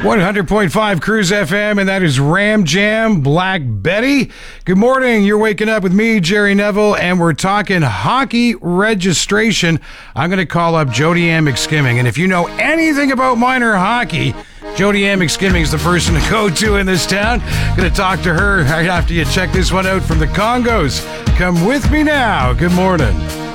100.5 Cruise FM, and that is Ram Jam, Black Betty. Good morning. You're waking up with me, Jerry Neville, and we're talking hockey registration. I'm going to call up Jody Ann McSkimming, and if you know anything about minor hockey, Jody Ann McSkimming is the person to go to in this town. Going to talk to her right after you check this one out from the Congos. Come with me now. Good morning.